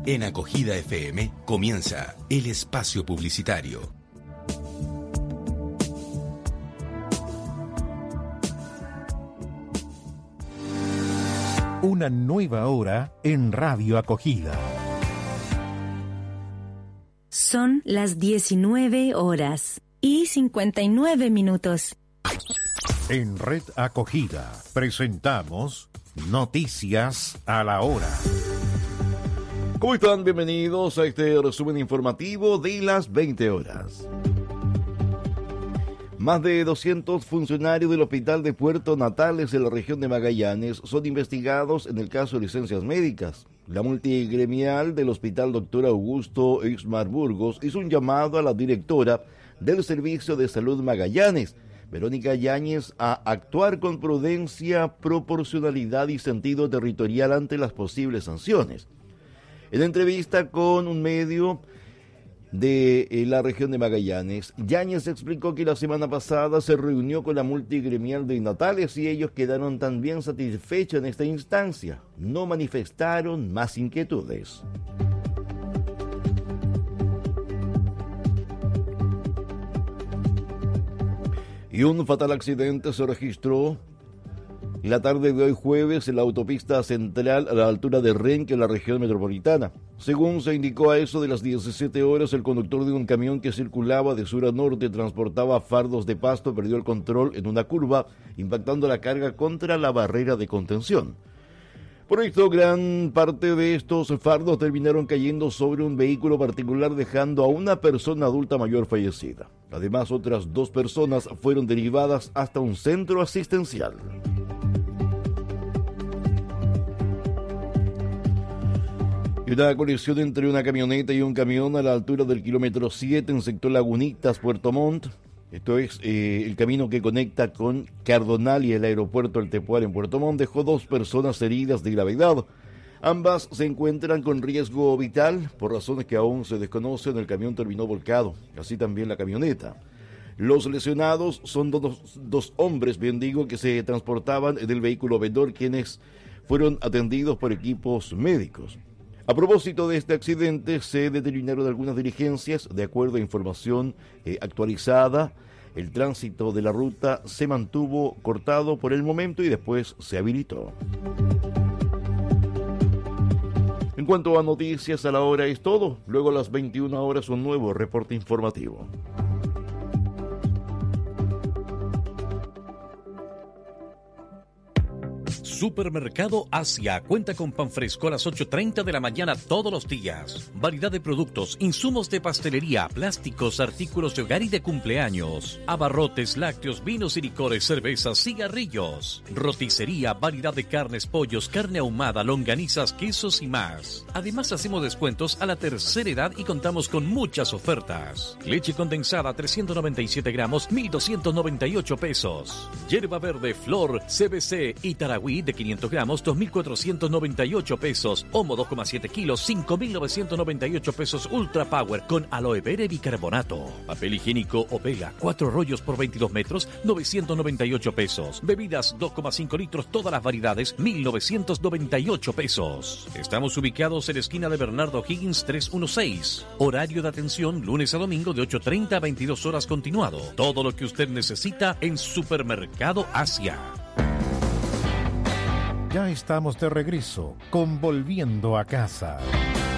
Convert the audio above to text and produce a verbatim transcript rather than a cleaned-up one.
En Acogida F M comienza el espacio publicitario. Una nueva hora en Radio Acogida. Son las diecinueve horas y cincuenta y nueve minutos. En Red Acogida presentamos Noticias a la Hora. ¿Cómo están? Bienvenidos a este resumen informativo de las veinte horas. Más de doscientos funcionarios del Hospital de Puerto Natales en la región de Magallanes son investigados en el caso de licencias médicas. La multigremial del Hospital Doctor Augusto Ixmar Burgos hizo un llamado a la directora del Servicio de Salud Magallanes, Verónica Yáñez, a actuar con prudencia, proporcionalidad y sentido territorial ante las posibles sanciones. En entrevista con un medio de eh, la región de Magallanes, Yáñez explicó que la semana pasada se reunió con la multigremial de Natales y ellos quedaron también satisfechos en esta instancia. No manifestaron más inquietudes. Y un fatal accidente se registró la tarde de hoy jueves en la autopista central a la altura de Renque, en la región metropolitana. Según se indicó, a eso de las diecisiete horas, el conductor de un camión que circulaba de sur a norte transportaba fardos de pasto perdió el control en una curva, impactando la carga contra la barrera de contención. Por esto, gran parte de estos fardos terminaron cayendo sobre un vehículo particular, dejando a una persona adulta mayor fallecida. Además, otras dos personas fueron derivadas hasta un centro asistencial. Y una colisión entre una camioneta y un camión a la altura del kilómetro siete en sector Lagunitas, Puerto Montt. Esto es eh, el camino que conecta con Cardonal y el aeropuerto El Tepual en Puerto Montt. Dejó dos personas heridas de gravedad. Ambas se encuentran con riesgo vital por razones que aún se desconocen. El camión terminó volcado, así también la camioneta. Los lesionados son dos, dos hombres, bien digo, que se transportaban en el vehículo vendedor, quienes fueron atendidos por equipos médicos. A propósito de este accidente, se determinaron algunas diligencias. De acuerdo a información eh, actualizada, el tránsito de la ruta se mantuvo cortado por el momento y después se habilitó. En cuanto a noticias a la hora es todo. Luego a las veintiuna horas un nuevo reporte informativo. Supermercado Asia cuenta con pan fresco a las ocho y media de la mañana todos los días. Variedad de productos, insumos de pastelería, plásticos, artículos de hogar y de cumpleaños. Abarrotes, lácteos, vinos y licores, cervezas, cigarrillos. Roticería, variedad de carnes, pollos, carne ahumada, longanizas, quesos y más. Además hacemos descuentos a la tercera edad y contamos con muchas ofertas. Leche condensada trescientos noventa y siete gramos, mil doscientos noventa y ocho pesos. Hierba verde, flor, C B C y Taragüí de quinientos gramos, dos mil cuatrocientos noventa y ocho pesos. Homo dos coma siete kilos, cinco mil novecientos noventa y ocho pesos. Ultra Power con aloe vera y bicarbonato. Papel higiénico Opela, cuatro rollos por veintidós metros, novecientos noventa y ocho pesos. Bebidas dos coma cinco litros, todas las variedades, mil novecientos noventa y ocho pesos. Estamos ubicados en la esquina de Bernardo Higgins trescientos dieciséis. Horario de atención lunes a domingo de ocho y media a veintidós horas continuado. Todo lo que usted necesita en Supermercado Asia. Ya estamos de regreso con Volviendo a Casa.